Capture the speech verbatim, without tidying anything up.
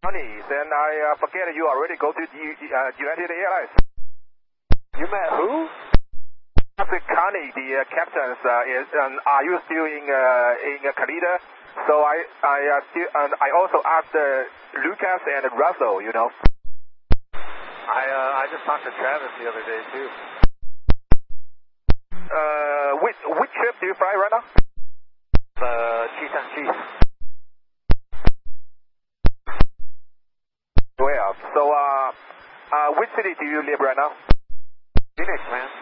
and I uh, forget you already go to the, uh, United Airlines. You met who? Ask Connie, the uh, captain, uh, is, um, are you still in uh, in uh, Canada? So I I uh, still, and I also asked uh, Lucas and Russell, you know. I uh, I just talked to Travis the other day too. Uh, which which trip do you fly right now? The Chief and Chief. Well, so uh, uh, which city do you live right now? Phoenix, man.